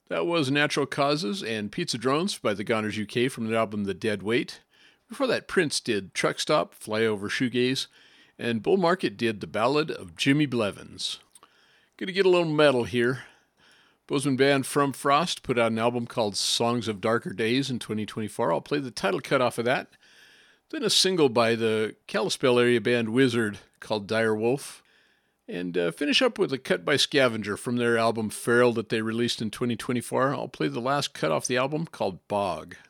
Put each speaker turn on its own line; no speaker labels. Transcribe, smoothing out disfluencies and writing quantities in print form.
That was Natural Causes and Pizza Drones by the Goners UK from their album The Dead Weight. Before that, Prince did Truck Stop, Fly Over Shoegaze, and Bull Market did The Ballad of Jimmy Blevins. Gonna get a little metal here. Bozeman band From Frost put out an album called Songs of Darker Days in 2024. I'll play the title cut off of that. Then a single by the Kalispell area band Wizard called Dire Wolf. And finish up with a cut by Scavenger from their album Feral that they released in 2024. I'll play the last cut off the album called Bog.